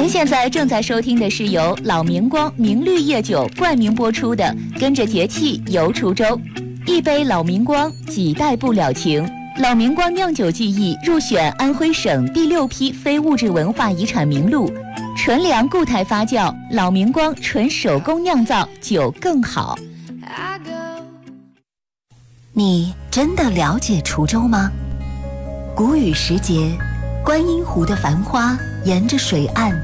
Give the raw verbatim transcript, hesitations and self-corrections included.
您现在正在收听的是由老明光明绿夜酒冠名播出的《跟着节气游滁州》，一杯老明光，几代不了情。老明光酿酒技艺入选安徽省第六批非物质文化遗产名录，纯粮固态发酵，老明光纯手工酿造，酒更好。 你真的了解滁州吗？谷雨时节，观音湖的繁花沿着水岸